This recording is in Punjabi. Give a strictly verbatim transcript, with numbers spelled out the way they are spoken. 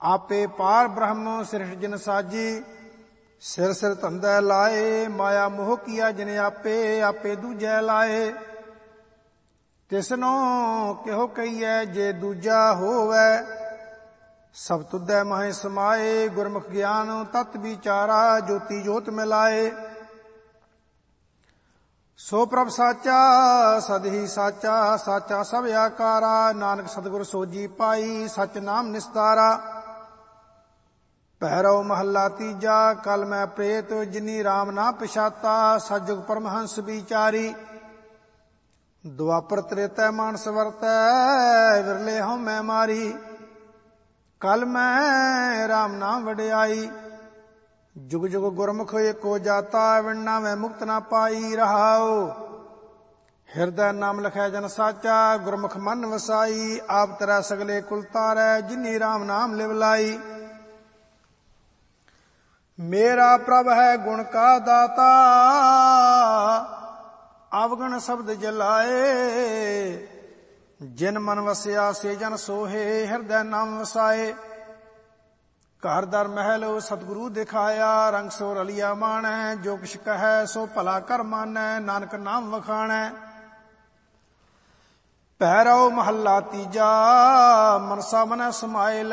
ਆਪੇ ਪਾਰ ਬ੍ਰਹਮ ਸਿਰਠ ਜਿਨ ਸਾਜੀ। ਸਿਰ ਸਿਰ ਧੰਦੈ ਲਾਏ ਮਾਇਆ ਮੋਹ ਕੀਆ ਜਿਨ ਆਪੇ, ਆਪੇ ਦੂਜੈ ਲਾਏ। ਤਿਸਨੋ ਕਿਹੋ ਕਹੀਐ ਜੇ ਦੂਜਾ ਹੋਵੈ, ਸਭ ਤੁਧੈ ਮਹਿ ਸਮਾਏ। ਗੁਰਮੁਖ ਗਿਆਨ ਤਤ ਵਿਚਾਰਾ, ਜੋਤੀ ਜੋਤ ਮਿਲਾਏ। ਸੋ ਪ੍ਰਭ ਸਾਚਾ ਸਦ ਹੀ ਸਾਚਾ, ਸਾਚਾ ਸਭ ਆਕਾਰਾ। ਨਾਨਕ ਸਤਿਗੁਰ ਸੋਜੀ ਪਾਈ, ਸਚ ਨਾਮ ਨਿਸਤਾਰਾ। ਭੈਰਵ ਮਹੱਲਾ ਤੀਜਾ। ਕਲ ਮੈਂ ਪ੍ਰੇਤ ਜਿਨੀ ਰਾਮ ਨਾ ਪਛਾਤਾ, ਸਤਿਯੁਗ ਪਰਮਹੰਸ ਵਿਚਾਰੀ। ਦੁਆਪਰ ਤ੍ਰੇਤੈ ਮਾਨਸ ਵਰਤੈ, ਵਿਰਲੇ ਹਉ ਮੈਂ ਮਾਰੀ। ਕਲ ਮੈਂ ਰਾਮ ਨਾਮ ਵਡਿਆਈ, ਜੁਗ ਜੁਗ ਗੁਰਮੁਖ ਏਕੋ ਜਾਤਾ। ਵਿਣਨਾ ਮੈਂ ਮੁਕਤ ਨਾ ਪਾਈ ਰਹਾਉ, ਹਿਰਦੈ ਨਾਮ ਲਖੈ ਜਨ ਸਾਚਾ। ਗੁਰਮੁਖ ਮਨ ਵਸਾਈ, ਆਪ ਤਰੈ ਸਗਲੇ ਕੁਲ ਤਾਰੈ। ਜਿਨੀ ਰਾਮ ਨਾਮ ਲਿਵ ਲਾਈ। ਮੇਰਾ ਪ੍ਰਭ ਹੈ ਗੁਣ ਕਾ ਦਾਤਾ, ਅਵਗਣ ਸ਼ਬਦ ਜਲਾਏ। ਜਿਨ ਮਨ ਵਸਿਆ ਸੇ ਜਨ ਸੋਹੇ, ਹਿਰਦੈ ਨਾਮ ਵਸਾਏ। ਘਰ ਦਰ ਮਹਿਲ ਸਤਿਗੁਰੂ ਦਿਖਾਇਆ, ਰੰਗ ਸੋ ਰਲਿਆ ਮਾਣੈ। ਜੋ ਕਿਛ ਕਹੈ ਸੋ ਭਲਾ ਕਰ ਮਾਨੈ, ਨਾਨਕ ਨਾਮ ਵਖਾਣੈ। ਭੈਰਵ ਮਹੱਲਾ ਤੀਜਾ। ਮਨਸਾ ਮਨੈ ਸਮਾਏ